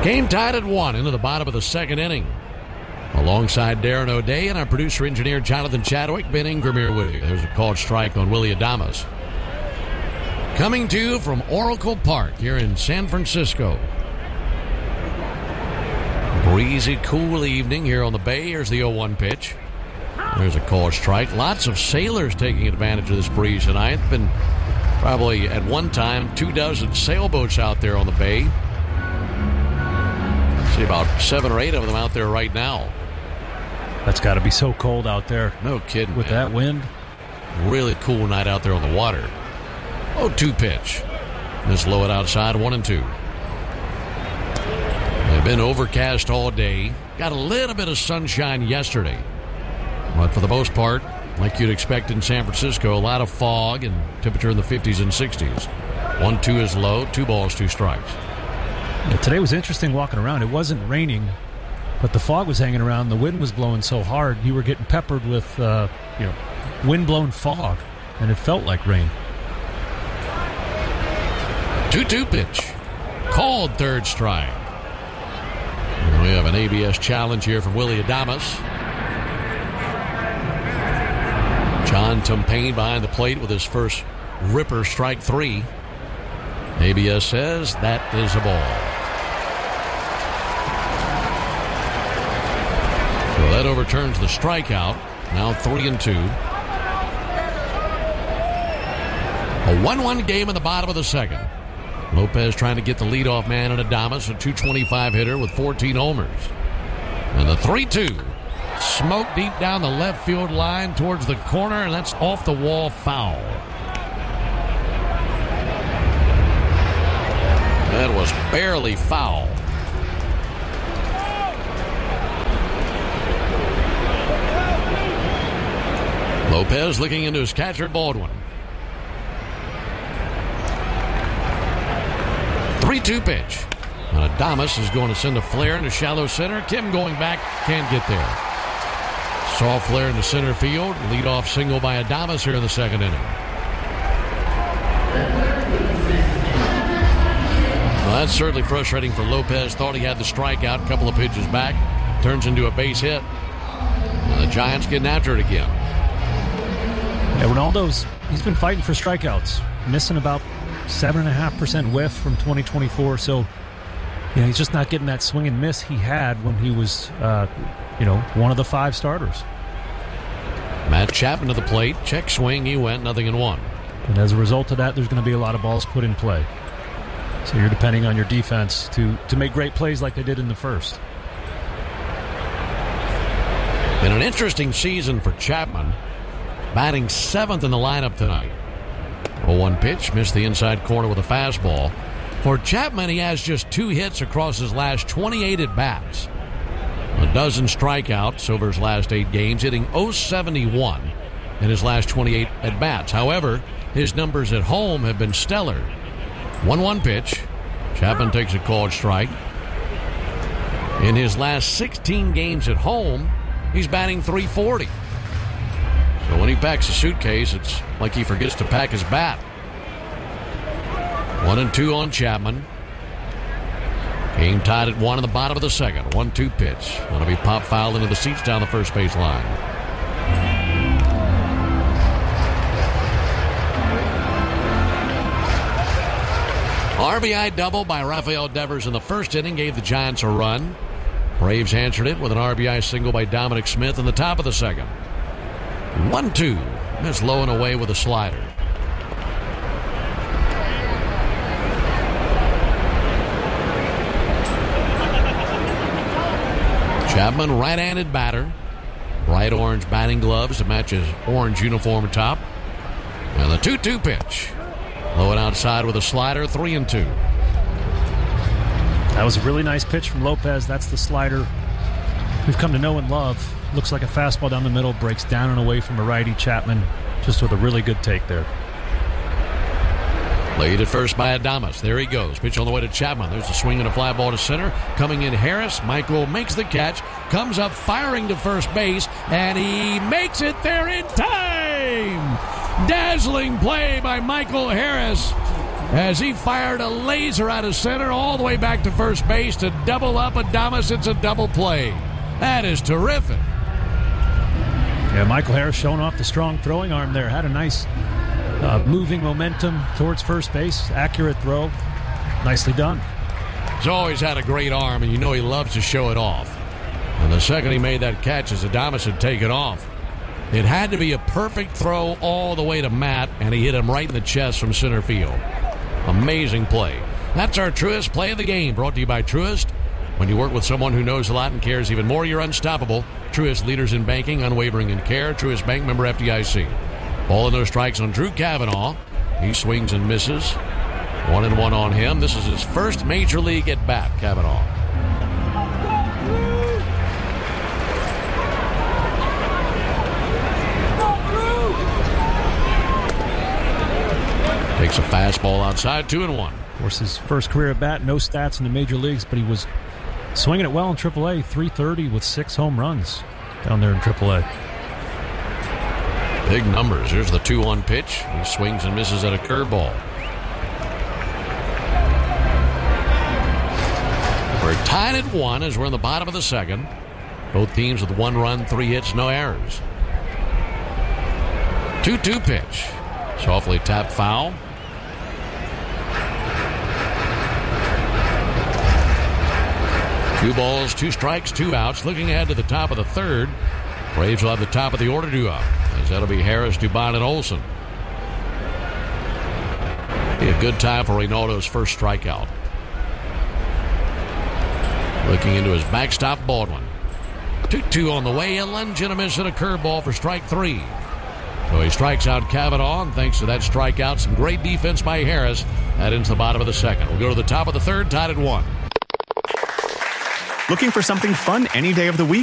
Game tied at 1 into the bottom of the second inning. Alongside Darren O'Day and our producer-engineer Jonathan Chadwick, Ben Ingram here with you. There's a called strike on Willy Adames. Coming to you from Oracle Park here in San Francisco. Breezy, cool evening here on the Bay. Here's the 0-1 pitch. There's a called strike. Lots of sailors taking advantage of this breeze tonight. Been probably at one time 24 sailboats out there on the Bay. See about 7 or 8 of them out there right now. That's got to be so cold out there. No kidding, with man. That wind. Really cool night out there on the water. 0-2 pitch. Just low it outside, 1-2. They've been overcast all day. Got a little bit of sunshine yesterday. But for the most part, like you'd expect in San Francisco, a lot of fog and temperature in the 50s and 60s. 1-2 is low, 2 balls, 2 strikes. Yeah, today was interesting walking around. It wasn't raining, but the fog was hanging around. The wind was blowing so hard, you were getting peppered with wind-blown fog, and it felt like rain. 2-2 pitch. Called third strike. We have an ABS challenge here from Willy Adames. John Tumpain behind the plate with his first ripper, strike 3. ABS says that is a ball. So that overturns the strikeout. Now 3-2. A 1-1 game in the bottom of the second. Lopez trying to get the leadoff man in Adames, a .225 hitter with 14 homers. And the 3-2. Smoke deep down the left field line towards the corner, and that's off the wall foul. That was barely foul. Lopez looking into his catcher, Baldwin. 3-2 pitch. And Adames is going to send a flare into shallow center. Kim going back, can't get there. Soft flare into center field. Leadoff single by Adames here in the second inning. Well, that's certainly frustrating for Lopez. Thought he had the strikeout. A couple of pitches back. Turns into a base hit. And the Giants getting after it again. Yeah, Ronaldo's, he's been fighting for strikeouts. Missing about 7.5% whiff from 2024. So, he's just not getting that swing and miss he had when he was, one of the 5 starters. Matt Chapman to the plate. Check swing. He went 0-1. And as a result of that, there's going to be a lot of balls put in play. So you're depending on your defense to make great plays like they did in the first. Been an interesting season for Chapman. Batting 7th in the lineup tonight. 0-1 pitch. Missed the inside corner with a fastball. For Chapman, he has just 2 hits across his last 28 at-bats. A dozen strikeouts over his last 8 games, hitting .071 in his last 28 at-bats. However, his numbers at home have been stellar. 1-1 pitch. Chapman takes a called strike. In his last 16 games at home, he's batting .340. So when he packs a suitcase, it's like he forgets to pack his bat. 1-2 on Chapman. Game tied at 1 in the bottom of the second. 1-2 pitch. Going to be pop fouled into the seats down the first base line. RBI double by Rafael Devers in the first inning gave the Giants a run. Braves answered it with an RBI single by Dominic Smith in the top of the second. 1-2. Missed low and away with a slider. Chapman, right-handed batter. Bright orange batting gloves to match his orange uniform top. And the 2-2 pitch. Low and outside with a slider, 3-2. That was a really nice pitch from Lopez. That's the slider we've come to know and love. Looks like a fastball down the middle, breaks down and away from a righty. Chapman just with a really good take there. Laid at first by Adames. There he goes. Pitch on the way to Chapman. There's a swing and a fly ball to center. Coming in Harris. Michael makes the catch. Comes up firing to first base. And he makes it there in time. Dazzling play by Michael Harris. as he fired a laser out of center all the way back to first base to double up Adames. It's a double play. That is terrific. Yeah, Michael Harris showing off the strong throwing arm there. Had a nice moving momentum towards first base. Accurate throw. Nicely done. He's always had a great arm, and you know he loves to show it off. And the second he made that catch, as Adames had taken off, it had to be a perfect throw all the way to Matt, and he hit him right in the chest from center field. Amazing play. That's our Truist Play of the Game, brought to you by Truist. When you work with someone who knows a lot and cares even more, you're unstoppable. Truist, leaders in banking, unwavering in care. Truist Bank, member FDIC. Ball and no strikes on Drew Cavanaugh. He swings and misses. 1-1 on him. This is his first major league at bat, Cavanaugh. Takes a fastball outside, 2-1. Of course, his first career at bat, no stats in the major leagues, but he was swinging it well in AAA, .330 with 6 home runs down there in AAA. Big numbers. Here's the 2-1 pitch. He swings and misses at a curveball. We're tied at 1 as we're in the bottom of the second. Both teams with 1 run, 3 hits, no errors. 2-2 pitch. Softly tapped foul. Two balls, 2 strikes, 2 outs. Looking ahead to the top of the third. Braves will have the top of the order due up, as that'll be Harris, Dubon, and Olsen. Be a good time for Reynaldo's first strikeout. Looking into his backstop, Baldwin. 2-2 on the way. A lunge and a miss and a curveball for strike 3. So he strikes out Cavanaugh, and thanks to that strikeout, some great defense by Harris. That into the bottom of the second. We'll go to the top of the third, tied at 1. Looking for something fun any day of the week?